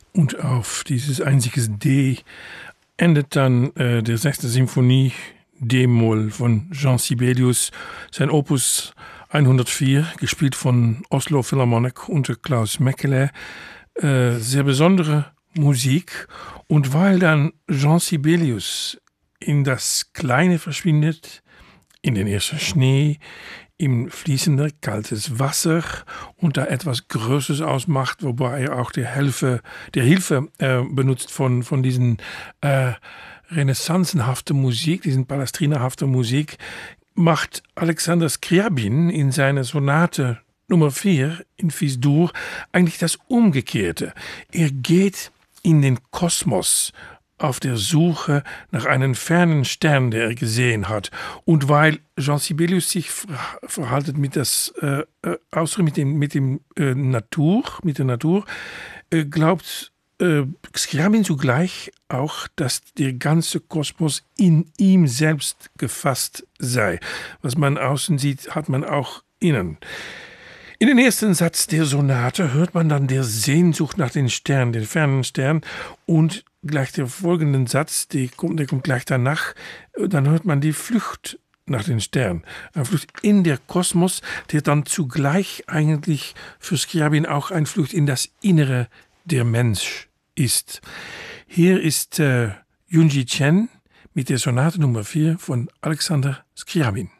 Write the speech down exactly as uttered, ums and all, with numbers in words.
Und auf dieses einziges D endet dann äh, der sechste Symphonie D-Moll von Jean Sibelius, sein Opus hundertvier, gespielt von Oslo Philharmonic unter Klaus Mekele. Äh, sehr besondere Musik. Und weil dann Jean Sibelius in das Kleine verschwindet, in den ersten Schnee, im fließender kaltes Wasser und da etwas Größeres ausmacht, wobei er auch die Hilfe, die Hilfe äh, benutzt von, von diesen äh, renaissancenhaften Musik, diesen palestrinerhaften Musik, macht Alexander Scriabin in seiner Sonate Nummer vier in Fis-Dur eigentlich das Umgekehrte. Er geht in den Kosmos auf der Suche nach einem fernen Stern, der er gesehen hat. Und weil Jean Sibelius sich verhaltet mit das äh, außer mit dem mit dem äh, Natur, mit der Natur, äh, glaubt äh, Scriabin zugleich auch, dass der ganze Kosmos in ihm selbst gefasst sei. Was man außen sieht, hat man auch innen. In den ersten Satz der Sonate hört man dann der Sehnsucht nach den Sternen, den fernen Sternen, und gleich der folgende Satz, der kommt, der kommt gleich danach, dann hört man die Flucht nach den Sternen. Eine Flucht in der Kosmos, der dann zugleich eigentlich für Scriabin auch eine Flucht in das Innere der Mensch ist. Hier ist äh, Yunji Chen mit der Sonate Nummer vier von Alexander Scriabin.